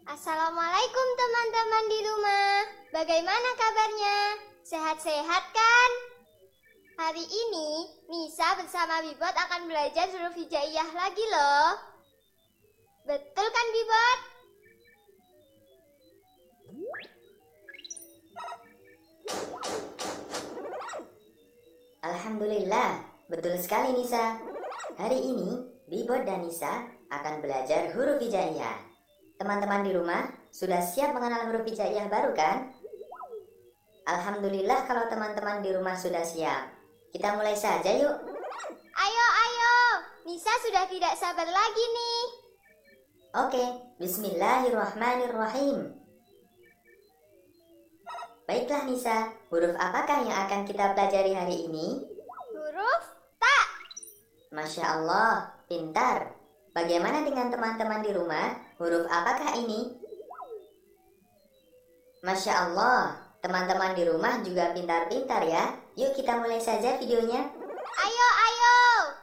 Assalamualaikum teman-teman di rumah. Bagaimana kabarnya? Sehat-sehat kan? Hari ini Nisa bersama Bibot akan belajar huruf hijaiyah lagi loh. Betul kan Bibot? Alhamdulillah, betul sekali Nisa. Hari ini, Bibot dan Nisa akan belajar huruf hijaiyah. Teman-teman di rumah sudah siap mengenal huruf hijaiyah baru kan? Alhamdulillah kalau teman-teman di rumah sudah siap. Kita mulai saja yuk. Ayo, Nisa sudah tidak sabar lagi nih. Oke, bismillahirrahmanirrahim. Baiklah Nisa, huruf apakah yang akan kita pelajari hari ini? Huruf ta. Masya Allah, pintar. Bagaimana dengan teman-teman di rumah? Huruf apakah ini? Masya Allah, teman-teman di rumah juga pintar-pintar ya. Yuk kita mulai saja videonya. Ayo.